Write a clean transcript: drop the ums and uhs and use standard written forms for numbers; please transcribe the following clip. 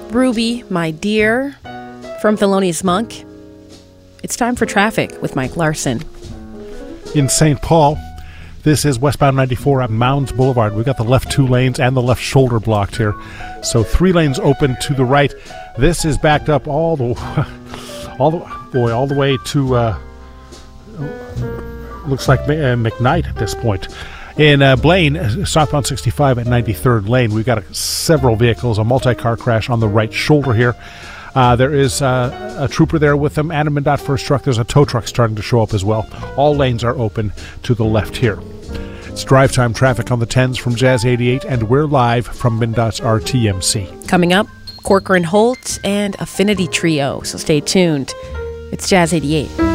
Ruby, my dear, from Thelonious Monk. It's time for traffic with Mike Larson. In St. Paul, this is westbound 94 at Mounds Boulevard. We've got the left 2 lanes and the left shoulder blocked here. So 3 lanes open to the right. This is backed up all the way to looks like McKnight at this point. In Blaine, southbound 65 at 93rd Lane, we've got several vehicles, a multi-car crash on the right shoulder here. There is a trooper there with them and a MnDOT first truck. There's a tow truck starting to show up as well. All lanes are open to the left here. It's drive time traffic on the 10s from Jazz 88, and we're live from MnDOT's RTMC. Coming up, Corcoran Holt and Affinity Trio, so stay tuned. It's Jazz 88.